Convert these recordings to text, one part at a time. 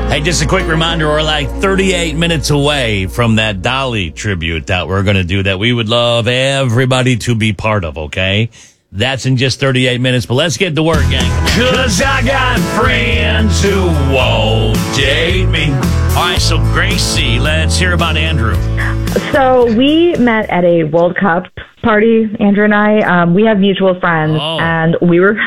Hey, just a quick reminder, we're like 38 minutes away from that Dolly tribute that we're going to do that we would love everybody to be part of, okay? That's in just 38 minutes, but let's get to work, gang. Because I got friends who won't date me. All right, so Gracie, let's hear about Andrew. So we met at a World Cup party, Andrew and I. We have mutual friends, and we were,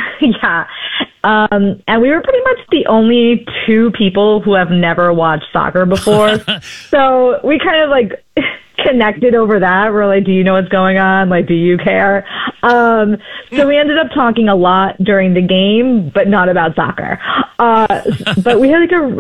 and we were pretty much the only two people who have never watched soccer before. So we kind of like connected over that. We're like, do you know what's going on? Like, do you care? So we ended up talking a lot during the game, but not about soccer. But we had like and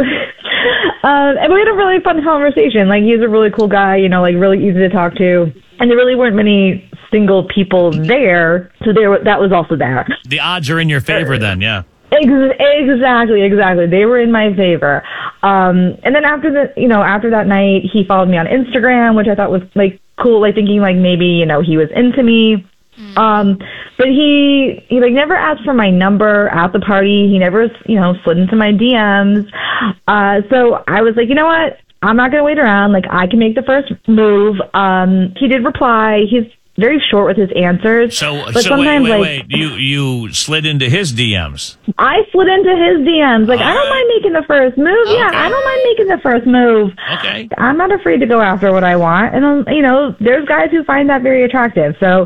we had a really fun conversation. Like, he's a really cool guy, you know, like really easy to talk to. And there really weren't many single people there, so that was also there. The odds are in your favor then, yeah. Exactly. They were in my favor. And then after that night, he followed me on Instagram, which I thought was like cool, like thinking like maybe, you know, he was into me. But he like never asked for my number at the party. He never, you know, slid into my DMs. So I was like, you know what? I'm not going to wait around. Like, I can make the first move. He did reply. He's very short with his answers. So sometimes, wait. You slid into his DMs. I slid into his DMs. Like, I don't mind making the first move. Okay. Yeah, I don't mind making the first move. Okay. I'm not afraid to go after what I want. And, you know, there's guys who find that very attractive. So,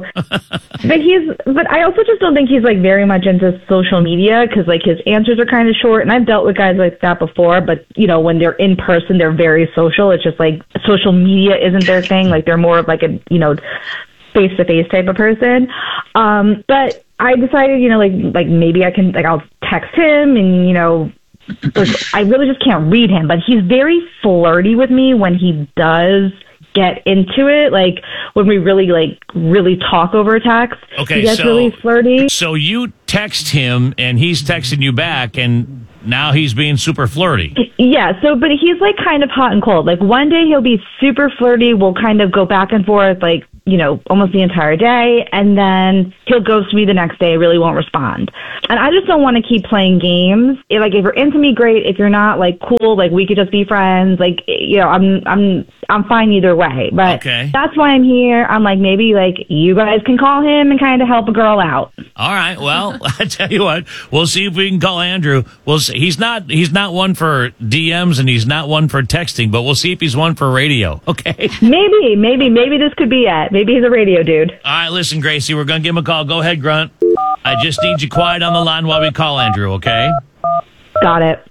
but I also just don't think he's, like, very much into social media because, like, his answers are kind of short. And I've dealt with guys like that before. But, you know, when they're in person, they're very social. It's just, like, social media isn't their thing. Like, they're more of, like, a, you know, face-to-face type of person. But I decided, you know, like maybe I can, like, I'll text him and, you know, like, I really just can't read him, but he's very flirty with me when he does get into it. Like, when we really talk over text, he gets really flirty. So you text him and he's texting you back, and now he's being super flirty. Yeah, but he's, like, kind of hot and cold. Like, one day he'll be super flirty. We'll kind of go back and forth, like, you know, almost the entire day, and then he'll ghost me the next day, really won't respond. And I just don't want to keep playing games. If you're into me, great. If you're not, like, cool, like, we could just be friends. Like, you know, I'm fine either way. But That's why I'm here. I'm like, maybe, like, you guys can call him and kind of help a girl out. All right. Well, I tell you what, we'll see if we can call Andrew. We'll see. He's not one for DMs and he's not one for texting, but we'll see if he's one for radio. Okay. Maybe this could be it. Maybe he's a radio dude. All right, listen, Gracie, we're going to give him a call. Go ahead, Grunt. I just need you quiet on the line while we call Andrew, okay? Got it.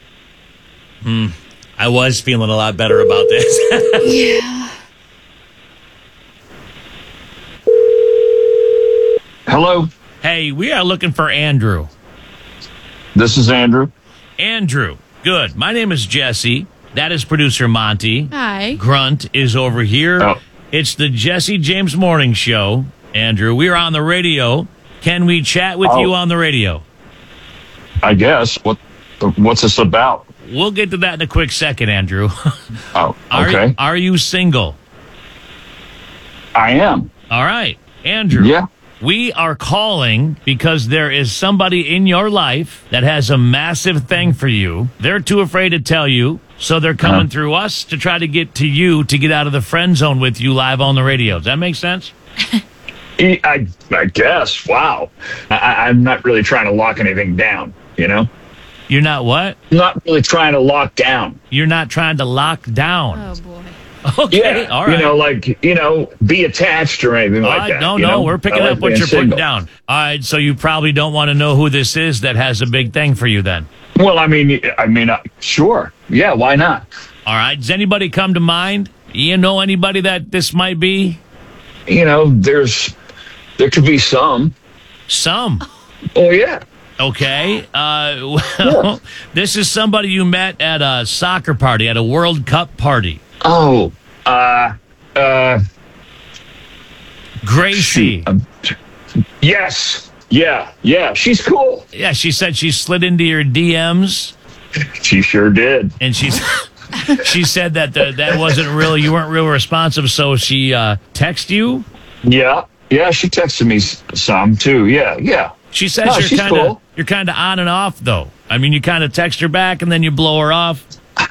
I was feeling a lot better about this. Yeah. Hello? Hey, we are looking for Andrew. This is Andrew. Andrew, good. My name is Jesse. That is producer Monty. Hi. Grunt is over here. Oh. It's the Jesse James Morning Show. Andrew, we are on the radio. Can we chat with you on the radio? I guess. What's this about? We'll get to that in a quick second, Andrew. Oh, okay. Are you single? I am. All right. Andrew. Yeah. We are calling because there is somebody in your life that has a massive thing for you. They're too afraid to tell you, so they're coming through us to try to get to you to get out of the friend zone with you live on the radio. Does that make sense? I guess. Wow. I'm not really trying to lock anything down, you know? You're not what? I'm not really trying to lock down. You're not trying to lock down. Oh, boy. Okay, yeah, all right. You know, like, you know, be attached or anything like that. No, we're picking up what you're putting down. All right, so you probably don't want to know who this is that has a big thing for you then. Well, I mean, sure. Yeah, why not? All right, does anybody come to mind? You know anybody that this might be? You know, there could be some. Some? Oh, yeah. Okay. This is somebody you met at a soccer party, at a World Cup party. Oh, Gracie. Yes. Yeah. She's cool. Yeah, she said she slid into your DMs. She sure did. And she said that that wasn't real. You weren't real responsive, so she texted you? Yeah, she texted me some too. Yeah. She says you're kind of on and off though. I mean, you kind of text her back and then you blow her off.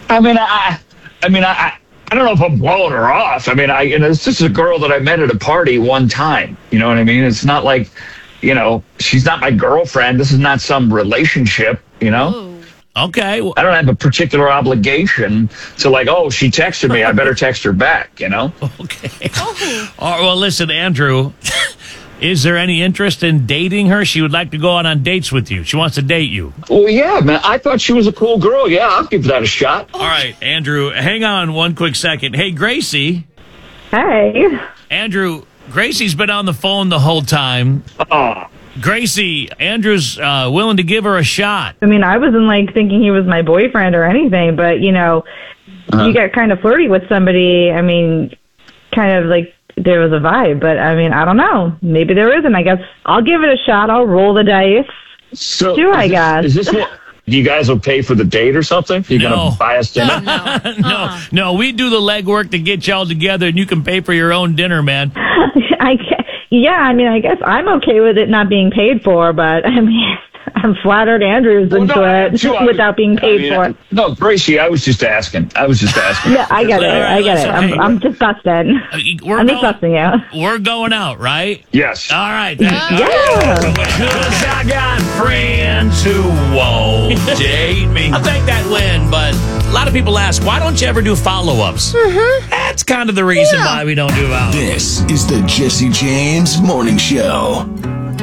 I mean, I don't know if I'm blowing her off. I mean, this is a girl that I met at a party one time. You know what I mean? It's not like, she's not my girlfriend. This is not some relationship, Okay. I don't have a particular obligation to she texted me, I better text her back, Okay. All right, well, listen, Andrew, is there any interest in dating her? She would like to go on dates with you. She wants to date you. Well, yeah, man. I thought she was a cool girl. Yeah, I'll give that a shot. All right, Andrew, hang on one quick second. Hey, Gracie. Hey. Andrew, Gracie's been on the phone the whole time. Oh. Gracie, Andrew's willing to give her a shot. I mean, I wasn't thinking he was my boyfriend or anything, but you get kind of flirty with somebody. I mean, kind of there was a vibe, but I mean, I don't know. Maybe there isn't. I guess I'll give it a shot. I'll roll the dice. So, I guess. Is this what you guys will pay for the date or something? You're going to buy us dinner? No, we do the legwork to get y'all together, and you can pay for your own dinner, man. I guess I'm okay with it not being paid for, but I mean, I'm flattered Andrew's into it without being paid for it. No, Gracie, I was just asking. Yeah, I get it. I'm disgusting. I'm disgusting you. We're going out, right? Yes. All right. Yeah. Because I got friends who won't date me. I'll take that win, but a lot of people ask, why don't you ever do follow-ups? That's kind of the reason why we don't do follow-ups. This is the Jesse James Morning Show.